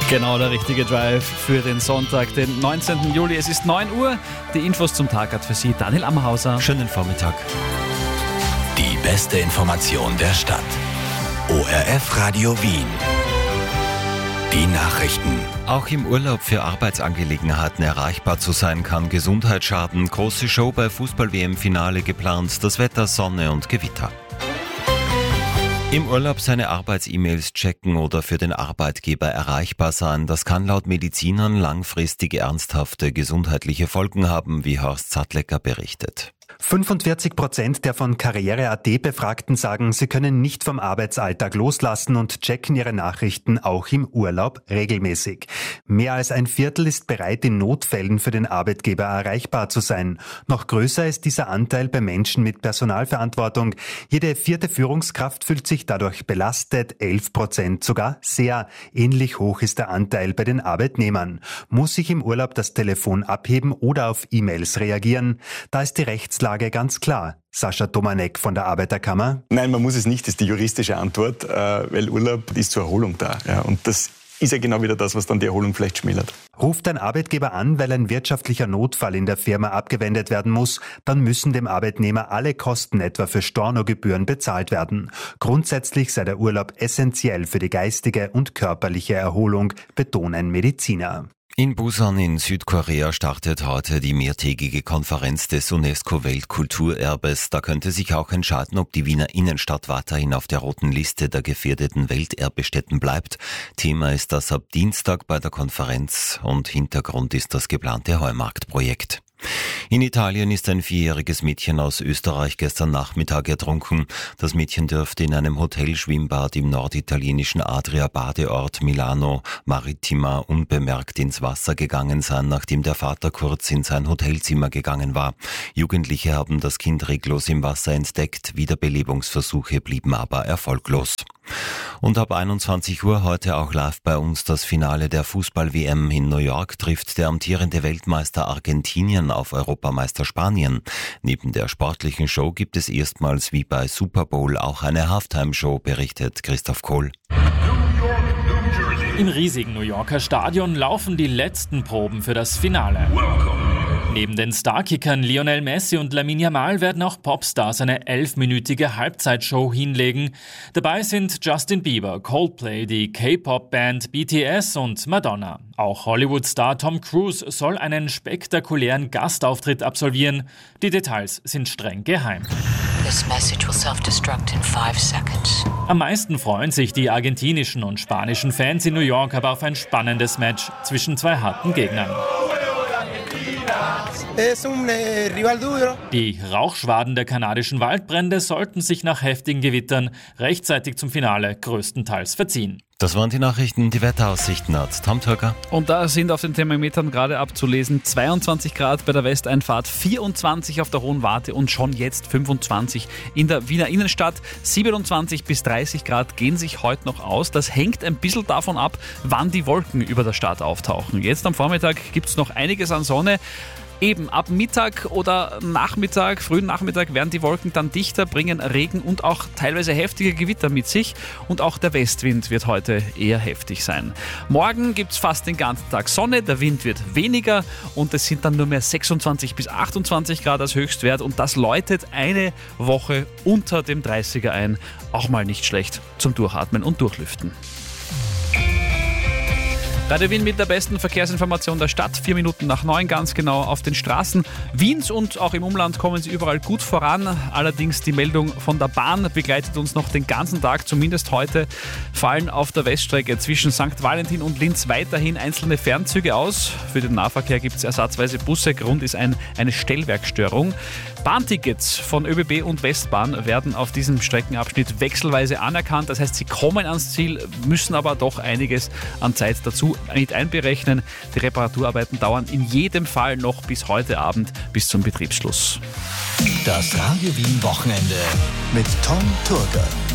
Genau der richtige Drive für den Sonntag, den 19. Juli. Es ist 9 Uhr. Die Infos zum Tag hat für Sie Daniel Amhauser. Schönen Vormittag. Die beste Information der Stadt. ORF Radio Wien. Die Nachrichten. Auch im Urlaub für Arbeitsangelegenheiten erreichbar zu sein, kann Gesundheit schaden. Große Show bei Fußball-WM-Finale geplant. Das Wetter, Sonne und Gewitter. Im Urlaub seine Arbeits-E-Mails checken oder für den Arbeitgeber erreichbar sein, das kann laut Medizinern langfristig ernsthafte gesundheitliche Folgen haben, wie Horst Sattlecker berichtet. 45% der von Karriere.at Befragten sagen, sie können nicht vom Arbeitsalltag loslassen und checken ihre Nachrichten auch im Urlaub regelmäßig. Mehr als ein Viertel ist bereit, in Notfällen für den Arbeitgeber erreichbar zu sein. Noch größer ist dieser Anteil bei Menschen mit Personalverantwortung. Jede vierte Führungskraft fühlt sich dadurch belastet, 11% sogar sehr. Ähnlich hoch ist der Anteil bei den Arbeitnehmern. Muss ich im Urlaub das Telefon abheben oder auf E-Mails reagieren? Da ist die Rechtslage ganz klar. Sascha Domanek von der Arbeiterkammer. Nein, man muss es nicht, das ist die juristische Antwort, weil Urlaub ist zur Erholung da. Ja, und das ist ja genau wieder das, was dann die Erholung vielleicht schmälert. Ruft ein Arbeitgeber an, weil ein wirtschaftlicher Notfall in der Firma abgewendet werden muss, dann müssen dem Arbeitnehmer alle Kosten etwa für Stornogebühren bezahlt werden. Grundsätzlich sei der Urlaub essentiell für die geistige und körperliche Erholung, betonen Mediziner. In Busan in Südkorea startet heute die mehrtägige Konferenz des UNESCO-Weltkulturerbes. Da könnte sich auch entscheiden, ob die Wiener Innenstadt weiterhin auf der roten Liste der gefährdeten Welterbestätten bleibt. Thema ist das ab Dienstag bei der Konferenz und Hintergrund ist das geplante Heumarktprojekt. In Italien ist ein 4-jähriges Mädchen aus Österreich gestern Nachmittag ertrunken. Das Mädchen dürfte in einem Hotelschwimmbad im norditalienischen Adria-Badeort Milano Maritima unbemerkt ins Wasser gegangen sein, nachdem der Vater kurz in sein Hotelzimmer gegangen war. Jugendliche haben das Kind reglos im Wasser entdeckt. Wiederbelebungsversuche blieben aber erfolglos. Und ab 21 Uhr heute auch live bei uns das Finale der Fußball-WM. In New York trifft der amtierende Weltmeister Argentinien auf Europameister Spanien. Neben der sportlichen Show gibt es erstmals wie bei Super Bowl auch eine Halftime-Show, berichtet Christoph Kohl. Im riesigen New Yorker Stadion laufen die letzten Proben für das Finale. Neben den Starkickern Lionel Messi und Lamine Yamal werden auch Popstars eine 11-minütige Halbzeitshow hinlegen. Dabei sind Justin Bieber, Coldplay, die K-Pop-Band BTS und Madonna. Auch Hollywood-Star Tom Cruise soll einen spektakulären Gastauftritt absolvieren. Die Details sind streng geheim. This message will self-destruct in 5 seconds. Am meisten freuen sich die argentinischen und spanischen Fans in New York aber auf ein spannendes Match zwischen zwei harten Gegnern. Die Rauchschwaden der kanadischen Waldbrände sollten sich nach heftigen Gewittern rechtzeitig zum Finale größtenteils verziehen. Das waren die Nachrichten, die Wetteraussichten hat Tom Türker. Und da sind auf den Thermometern gerade abzulesen 22 Grad bei der Westeinfahrt, 24 auf der Hohen Warte und schon jetzt 25 in der Wiener Innenstadt. 27 bis 30 Grad gehen sich heute noch aus. Das hängt ein bisschen davon ab, wann die Wolken über der Stadt auftauchen. Jetzt am Vormittag gibt es noch einiges an Sonne. Eben ab Mittag oder Nachmittag, frühen Nachmittag werden die Wolken dann dichter, bringen Regen und auch teilweise heftige Gewitter mit sich und auch der Westwind wird heute eher heftig sein. Morgen gibt es fast den ganzen Tag Sonne, der Wind wird weniger und es sind dann nur mehr 26 bis 28 Grad als Höchstwert und das läutet eine Woche unter dem 30er ein. Auch mal nicht schlecht zum Durchatmen und Durchlüften. Radio Wien mit der besten Verkehrsinformation der Stadt. 4 Minuten nach 9 ganz genau auf den Straßen Wiens und auch im Umland kommen sie überall gut voran. Allerdings die Meldung von der Bahn begleitet uns noch den ganzen Tag, zumindest heute. Fallen auf der Weststrecke zwischen St. Valentin und Linz weiterhin einzelne Fernzüge aus. Für den Nahverkehr gibt es ersatzweise Busse. Grund ist eine Stellwerkstörung. Bahntickets von ÖBB und Westbahn werden auf diesem Streckenabschnitt wechselweise anerkannt. Das heißt, sie kommen ans Ziel, müssen aber doch einiges an Zeit dazu mit einberechnen. Die Reparaturarbeiten dauern in jedem Fall noch bis heute Abend, bis zum Betriebsschluss. Das Radio Wien Wochenende mit Tom Turger.